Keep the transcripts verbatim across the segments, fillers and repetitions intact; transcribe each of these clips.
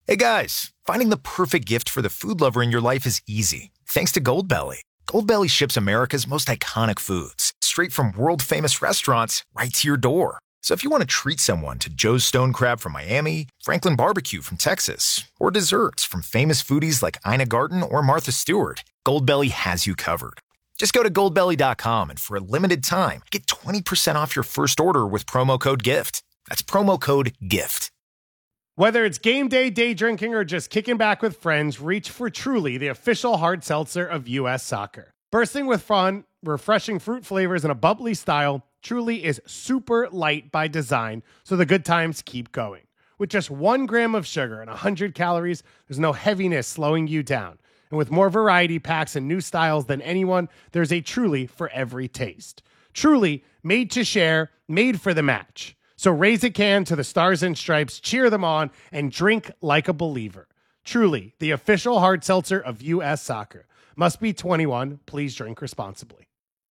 Hey guys, finding the perfect gift for the food lover in your life is easy, thanks to Goldbelly. Goldbelly ships America's most iconic foods, straight from world-famous restaurants right to your door. So if you want to treat someone to Joe's Stone Crab from Miami, Franklin Barbecue from Texas, or desserts from famous foodies like Ina Garten or Martha Stewart, Goldbelly has you covered. Just go to goldbelly dot com and for a limited time, get twenty percent off your first order with promo code GIFT. That's promo code GIFT. Whether it's game day, day drinking, or just kicking back with friends, reach for Truly, the official hard seltzer of U S Soccer. Bursting with fun, refreshing fruit flavors, and a bubbly style, Truly is super light by design, so the good times keep going. With just one gram of sugar and one hundred calories, there's no heaviness slowing you down. And with more variety packs and new styles than anyone, there's a Truly for every taste. Truly, made to share, made for the match. So raise a can to the Stars and Stripes, cheer them on, and drink like a believer. Truly, the official hard seltzer of U S Soccer. Must be twenty-one. Please drink responsibly.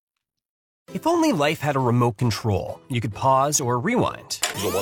If only life had a remote control, you could pause or rewind.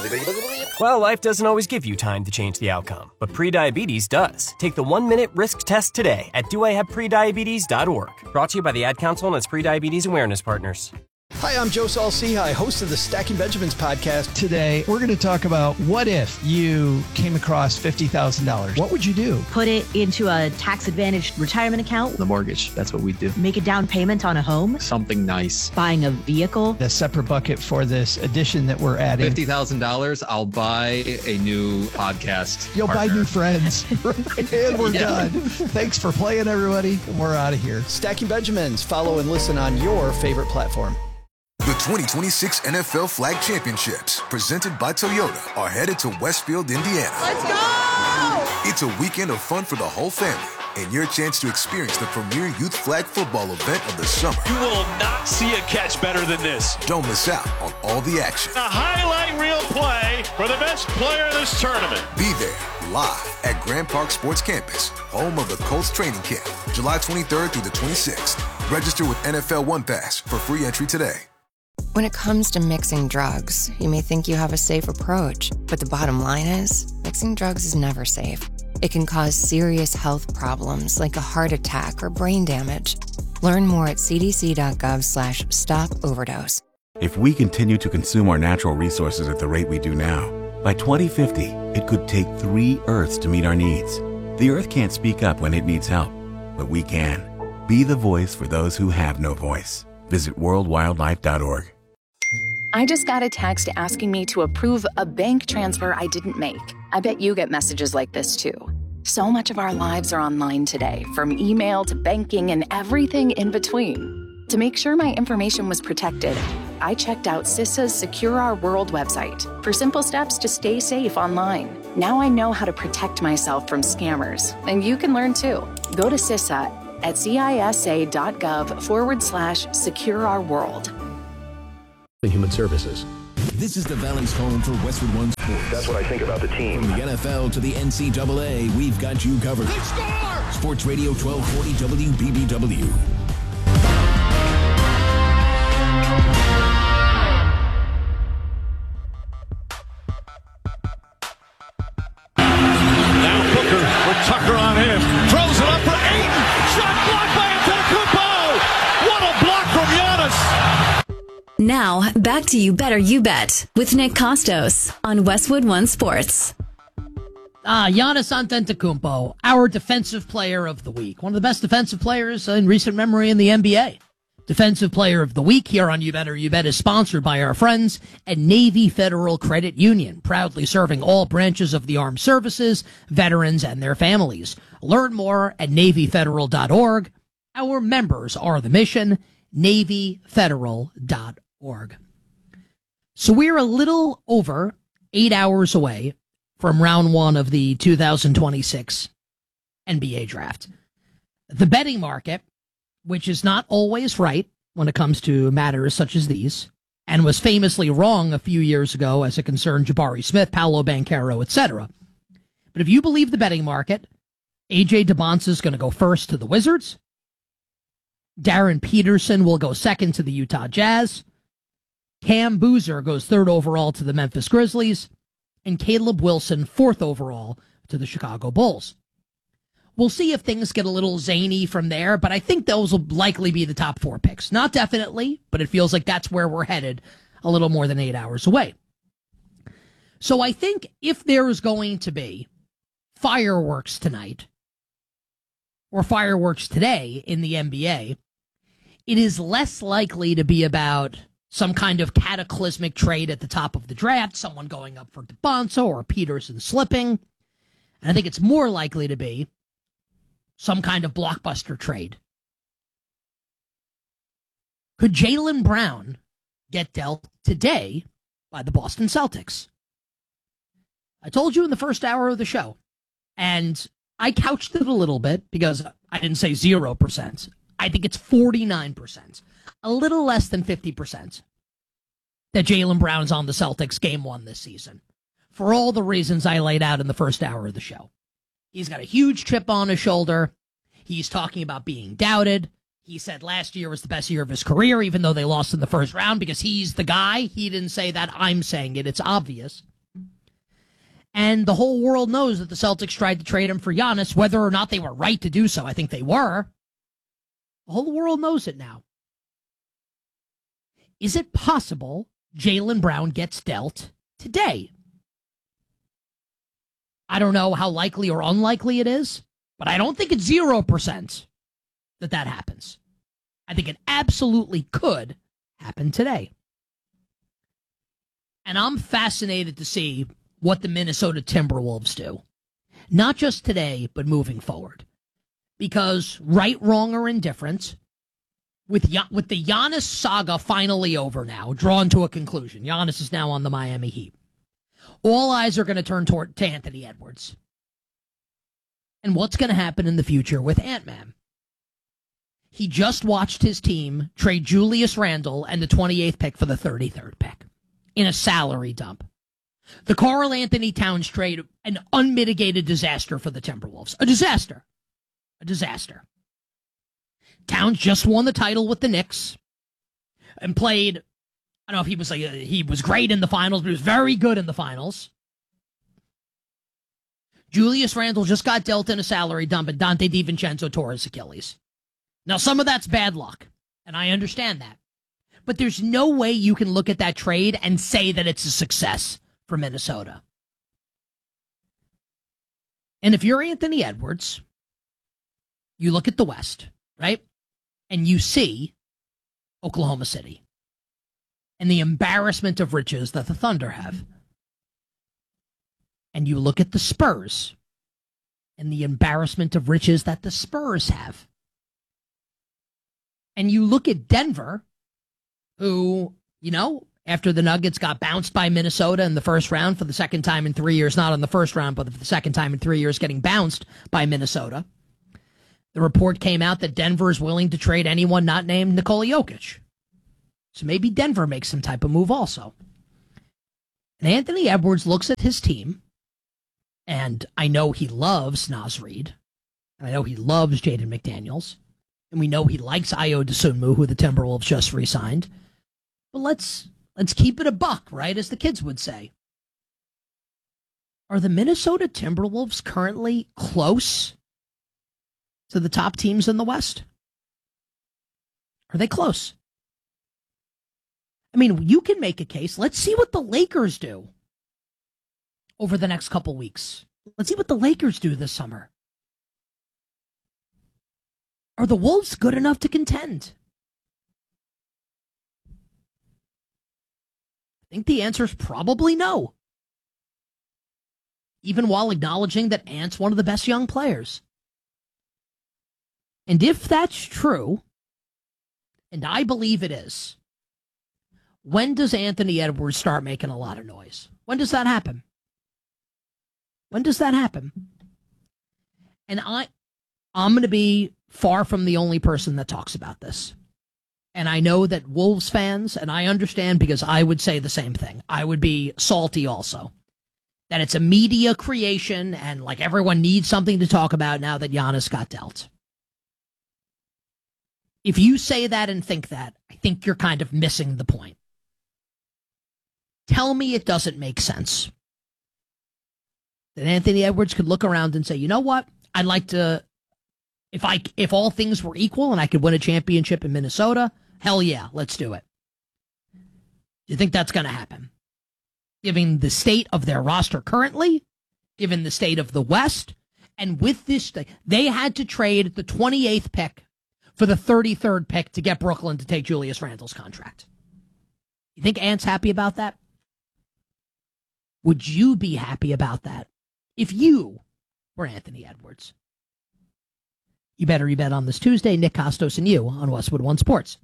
Well, life doesn't always give you time to change the outcome, but prediabetes does. Take the one-minute risk test today at do I have prediabetes dot org. Brought to you by the Ad Council and its Prediabetes Awareness Partners. Hi, I'm Joe Saul-Sehy, host of the Stacking Benjamins podcast. Today, we're going to talk about what if you came across fifty thousand dollars? What would you do? Put it into a tax-advantaged retirement account. The mortgage, that's what we do. Make a down payment on a home. Something nice. Buying a vehicle. A separate bucket for this addition that we're adding. fifty thousand dollars, I'll buy a new podcast You'll partner. buy new friends. And we're Yeah. done. Thanks for playing, everybody. And we're out of here. Stacking Benjamins. Follow and listen on your favorite platform. The twenty twenty-six N F L Flag Championships, presented by Toyota, are headed to Westfield, Indiana. Let's go! It's a weekend of fun for the whole family and your chance to experience the premier youth flag football event of the summer. You will not see a catch better than this. Don't miss out on all the action. A highlight reel play for the best player in this tournament. Be there, live at Grand Park Sports Campus, home of the Colts training camp, July twenty-third through the twenty-sixth. Register with N F L One Pass for free entry today. When it comes to mixing drugs, you may think you have a safe approach, but the bottom line is, mixing drugs is never safe. It can cause serious health problems like a heart attack or brain damage. Learn more at cdc.gov slash stop overdose. If we continue to consume our natural resources at the rate we do now, by twenty fifty, it could take three Earths to meet our needs. The Earth can't speak up when it needs help, but we can. Be the voice for those who have no voice. Visit world wildlife dot org. I just got a text asking me to approve a bank transfer I didn't make. I bet you get messages like this too. So much of our lives are online today, from email to banking and everything in between. To make sure my information was protected, I checked out CISA's Secure Our World website for simple steps to stay safe online. Now I know how to protect myself from scammers, and you can learn too. Go to CISA at cisa.gov forward slash secure our world. Human Services. This is the Valley's home for Westwood One Sports. That's what I think about the team. From the N F L to the N C double A, we've got you covered. They score! Sports Radio twelve forty W B B W. Now Booker with Tucker on him. Throws it up for Ayton. Shot blocked by Antetokounmpo. What a block from Giannis. Now, back to You Better You Bet with Nick Costos on Westwood One Sports. Ah, Giannis Antetokounmpo, our defensive player of the week. One of the best defensive players in recent memory in the N B A. Defensive Player of the Week here on You Better You Bet is sponsored by our friends at Navy Federal Credit Union, proudly serving all branches of the armed services, veterans, and their families. Learn more at navy federal dot org. Our members are the mission, navy federal dot org. So we're a little over eight hours away from round one of the two thousand twenty-six N B A draft. The betting market, which is not always right when it comes to matters such as these, and was famously wrong a few years ago as it concerned Jabari Smith, Paolo Banchero, et cetera. But if you believe the betting market, A J DeBonsa is going to go first to the Wizards. Darren Peterson will go second to the Utah Jazz. Cam Boozer goes third overall to the Memphis Grizzlies. And Caleb Wilson fourth overall to the Chicago Bulls. We'll see if things get a little zany from there, but I think those will likely be the top four picks. Not definitely, but it feels like that's where we're headed a little more than eight hours away. So I think if there is going to be fireworks tonight, or fireworks today in the N B A, it is less likely to be about some kind of cataclysmic trade at the top of the draft, someone going up for DeBonzo or Peterson slipping. And I think it's more likely to be some kind of blockbuster trade. Could Jaylen Brown get dealt today by the Boston Celtics? I told you in the first hour of the show, and I couched it a little bit because I didn't say zero percent. I think it's forty-nine percent, a little less than fifty percent, that Jaylen Brown's on the Celtics game one this season, for all the reasons I laid out in the first hour of the show. He's got a huge chip on his shoulder. He's talking about being doubted. He said last year was the best year of his career, even though they lost in the first round, because he's the guy. He didn't say that. I'm saying it. It's obvious. And the whole world knows that the Celtics tried to trade him for Giannis, whether or not they were right to do so. I think they were. The whole world knows it now. Is it possible Jaylen Brown gets dealt today? I don't know how likely or unlikely it is, but I don't think it's zero percent that that happens. I think it absolutely could happen today. And I'm fascinated to see what the Minnesota Timberwolves do. Not just today, but moving forward. Because right, wrong, or indifferent, with, with the Giannis saga finally over now, drawn to a conclusion, Giannis is now on the Miami Heat. All eyes are going to turn toward to Anthony Edwards. And what's going to happen in the future with Ant-Man? He just watched his team trade Julius Randle and the twenty-eighth pick for the thirty-third pick in a salary dump. The Karl Anthony Towns trade, an unmitigated disaster for the Timberwolves. A disaster. A disaster. Towns just won the title with the Knicks and played, I don't know if he was like, he was great in the finals, but he was very good in the finals. Julius Randle just got dealt in a salary dump, and Dante DiVincenzo tore his Achilles. Now, some of that's bad luck, and I understand that. But there's no way you can look at that trade and say that it's a success for Minnesota. And if you're Anthony Edwards, you look at the West, right? And you see Oklahoma City and the embarrassment of riches that the Thunder have. And you look at the Spurs and the embarrassment of riches that the Spurs have. And you look at Denver, who, you know, after the Nuggets got bounced by Minnesota in the first round for the second time in three years, not in the first round, but for the second time in three years getting bounced by Minnesota. The report came out that Denver is willing to trade anyone not named Nikola Jokic. So maybe Denver makes some type of move also. And Anthony Edwards looks at his team, and I know he loves Naz Reid, and I know he loves Jaden McDaniels, and we know he likes Ayo Dosunmu, who the Timberwolves just re-signed. But let's let's keep it a buck, right, as the kids would say. Are the Minnesota Timberwolves currently close to the top teams in the West? Are they close? I mean, you can make a case. Let's see what the Lakers do over the next couple weeks. Let's see what the Lakers do this summer. Are the Wolves good enough to contend? I think the answer is probably no. Even while acknowledging that Ant's one of the best young players. And if that's true, and I believe it is, when does Anthony Edwards start making a lot of noise? When does that happen? When does that happen? And I, I'm going to be far from the only person that talks about this. And I know that Wolves fans, and I understand because I would say the same thing. I would be salty also. That it's a media creation and like everyone needs something to talk about now that Giannis got dealt. If you say that and think that, I think you're kind of missing the point. Tell me it doesn't make sense. that Anthony Edwards could look around and say, you know what? I'd like to, if I, if all things were equal and I could win a championship in Minnesota, hell yeah, let's do it. Do you think that's going to happen? Given the state of their roster currently, given the state of the West, and with this, they had to trade the twenty-eighth pick for the thirty-third pick to get Brooklyn to take Julius Randle's contract. You think Ant's happy about that? Would you be happy about that if you were Anthony Edwards? You better you bet on this Tuesday. Nick Kostos and you on Westwood One Sports.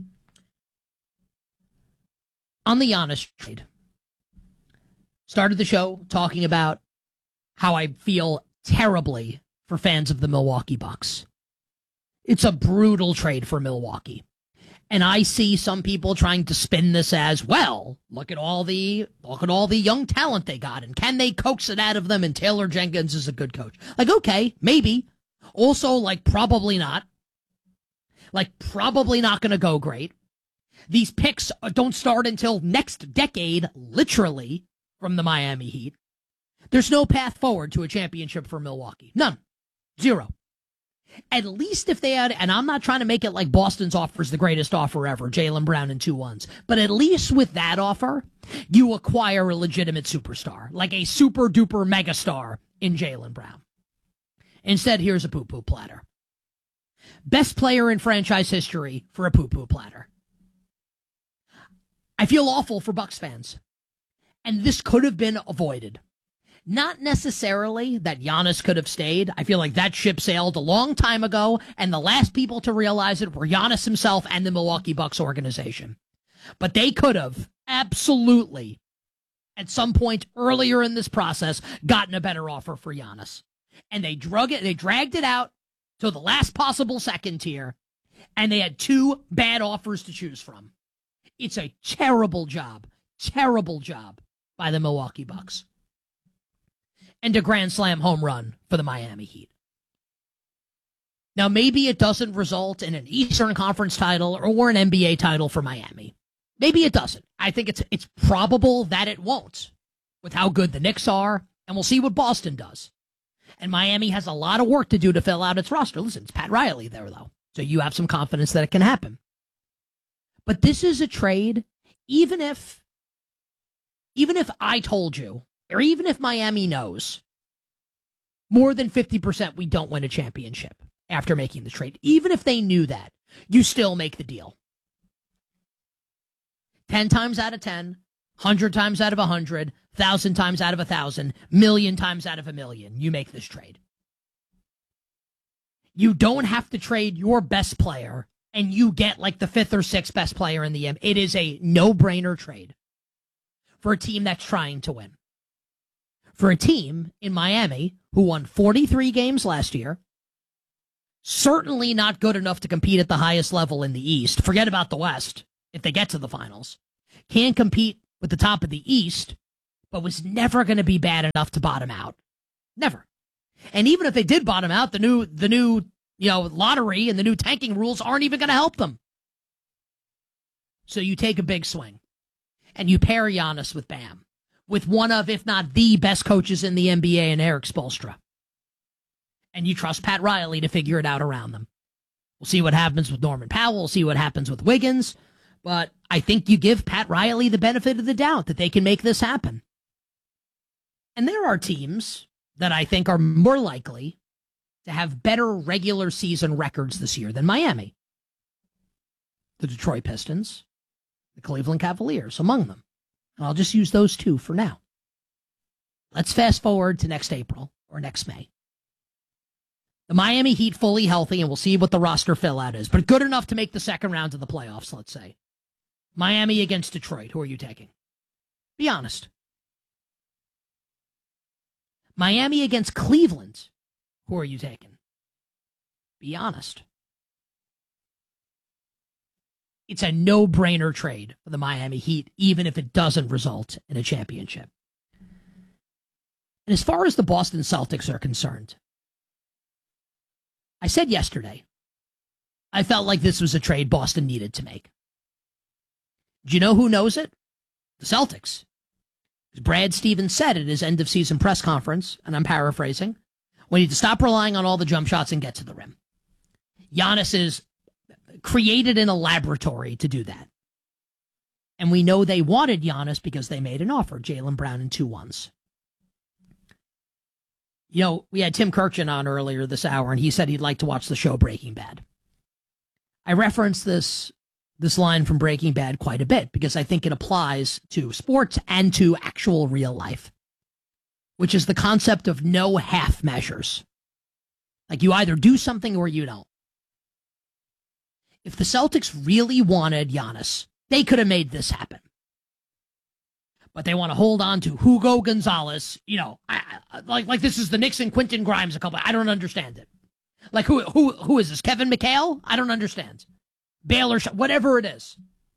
On the Giannis trade, started the show talking about how I feel terribly for fans of the Milwaukee Bucks. It's a brutal trade for Milwaukee. And I see some people trying to spin this as, well, look at all the look at all the young talent they got, and can they coax it out of them, and Taylor Jenkins is a good coach. Like, okay, maybe. Also, like, probably not. Like, probably not going to go great. These picks don't start until next decade, literally, from the Miami Heat. There's no path forward to a championship for Milwaukee. None. Zero. At least if they had, and I'm not trying to make it like Boston's offer is the greatest offer ever, Jaylen Brown and two ones, but at least with that offer, you acquire a legitimate superstar, like a super duper megastar in Jaylen Brown. Instead, here's a poo-poo platter. Best player in franchise history for a poo-poo platter. I feel awful for Bucks fans, and this could have been avoided. Not necessarily that Giannis could have stayed. I feel like that ship sailed a long time ago, and the last people to realize it were Giannis himself and the Milwaukee Bucks organization. But they could have absolutely, at some point earlier in this process, gotten a better offer for Giannis. And they drug it, they dragged it out to the last possible second tier, and they had two bad offers to choose from. It's a terrible job, terrible job by the Milwaukee Bucks. And a grand slam home run for the Miami Heat. Now, maybe it doesn't result in an Eastern Conference title or an N B A title for Miami. Maybe it doesn't. I think it's it's probable that it won't, with how good the Knicks are, and we'll see what Boston does. And Miami has a lot of work to do to fill out its roster. Listen, it's Pat Riley there, though, so you have some confidence that it can happen. But this is a trade, even if, even if I told you, or even if Miami knows, more than fifty percent we don't win a championship after making the trade. Even if they knew that, you still make the deal. Ten times out of ten, hundred times out of a hundred, thousand times out of a thousand, million times out of a million, you make this trade. You don't have to trade your best player and you get like the fifth or sixth best player in the M. It is a no-brainer trade for a team that's trying to win. For a team in Miami who won forty-three games last year, certainly not good enough to compete at the highest level in the East. Forget about the West if they get to the finals. Can't compete with the top of the East, but was never going to be bad enough to bottom out. Never. And even if they did bottom out, the new the new you know lottery and the new tanking rules aren't even going to help them. So you take a big swing, and you pair Giannis with Bam, with one of, if not the best coaches in the N B A in Eric Spoelstra. And you trust Pat Riley to figure it out around them. We'll see what happens with Norman Powell. We'll see what happens with Wiggins. But I think you give Pat Riley the benefit of the doubt that they can make this happen. And there are teams that I think are more likely to have better regular season records this year than Miami. The Detroit Pistons, the Cleveland Cavaliers, among them. And I'll just use those two for now. Let's fast forward to next April or next May. The Miami Heat fully healthy, and we'll see what the roster fill-out is, but good enough to make the second round of the playoffs, let's say. Miami against Detroit. Who are you taking? Be honest. Miami against Cleveland. Who are you taking? Be honest. It's a no-brainer trade for the Miami Heat, even if it doesn't result in a championship. And as far as the Boston Celtics are concerned, I said yesterday, I felt like this was a trade Boston needed to make. Do you know who knows it? The Celtics. Brad Stevens said at his end-of-season press conference, and I'm paraphrasing, we need to stop relying on all the jump shots and get to the rim. Giannis is created in a laboratory to do that. And we know they wanted Giannis because they made an offer, Jaylen Brown and two ones. You know, we had Tim Kirchin on earlier this hour, and he said he'd like to watch the show Breaking Bad. I referenced this this line from Breaking Bad quite a bit because I think it applies to sports and to actual real life, which is the concept of no half measures. Like you either do something or you don't. If the Celtics really wanted Giannis, they could have made this happen. But they want to hold on to Hugo Gonzalez. You know, I, I, like like this is the Knicks and Quentin Grimes a couple. I don't understand it. Like who who who is this? Kevin McHale? I don't understand. Baylor, whatever it is.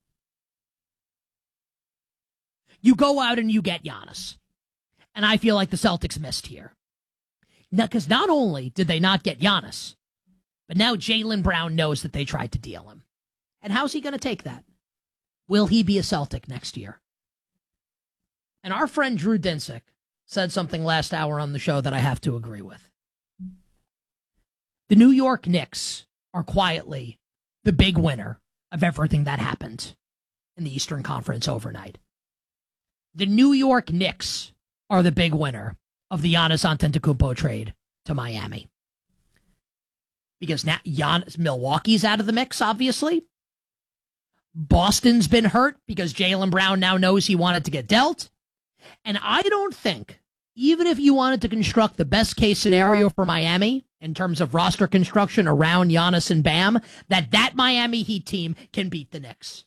You go out and you get Giannis. And I feel like the Celtics missed here. Because not only did they not get Giannis, but now Jaylen Brown knows that they tried to deal him. And how's he going to take that? Will he be a Celtic next year? And our friend Drew Dinsick said something last hour on the show that I have to agree with. The New York Knicks are quietly the big winner of everything that happened in the Eastern Conference overnight. The New York Knicks are the big winner of the Giannis Antetokounmpo trade to Miami. Because now Giannis, Milwaukee's out of the mix, obviously. Boston's been hurt because Jaylen Brown now knows he wanted to get dealt. And I don't think, even if you wanted to construct the best case scenario for Miami in terms of roster construction around Giannis and Bam, that that Miami Heat team can beat the Knicks.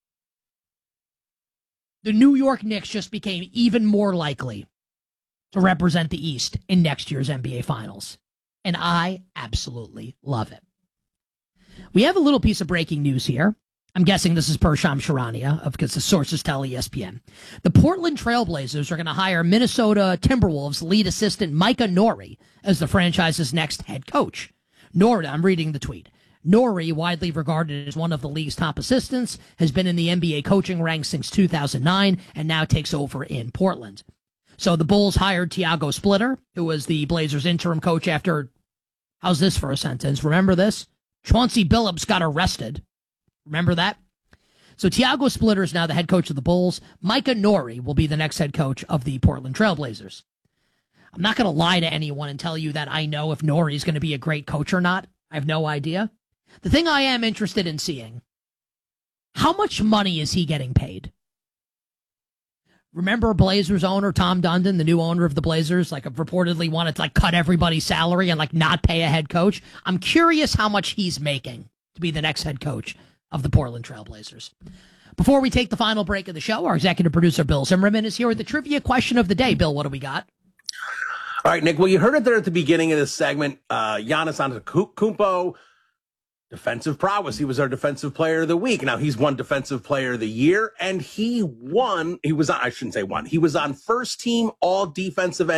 The New York Knicks just became even more likely to represent the East in next year's N B A Finals. And I absolutely love it. We have a little piece of breaking news here. I'm guessing this is per Shams Charania, because the sources tell E S P N. The Portland Trailblazers are going to hire Minnesota Timberwolves lead assistant Micah Nori as the franchise's next head coach. Nori, I'm reading the tweet. Nori, widely regarded as one of the league's top assistants, has been in the N B A coaching ranks since two thousand nine and now takes over in Portland. So the Bulls hired Tiago Splitter, who was the Blazers interim coach after, how's this for a sentence? Remember this? Chauncey Billups got arrested. Remember that? So Tiago Splitter is now the head coach of the Bulls. Micah Nori will be the next head coach of the Portland Trailblazers. I'm not going to lie to anyone and tell you that I know if Nori is going to be a great coach or not. I have no idea. The thing I am interested in seeing, how much money is he getting paid? Remember Blazers owner Tom Dundon, the new owner of the Blazers, like reportedly wanted to like cut everybody's salary and like not pay a head coach? I'm curious how much he's making to be the next head coach of the Portland Trailblazers. Before we take the final break of the show, our executive producer, Bill Zimmerman, is here with the trivia question of the day. Bill, what do we got? All right, Nick, well, you heard it there at the beginning of this segment. Uh, Giannis Antetokounmpo, defensive prowess. He was our defensive player of the week. Now, he's won defensive player of the year, and he won. He was on, I shouldn't say won. He was on first team all defensive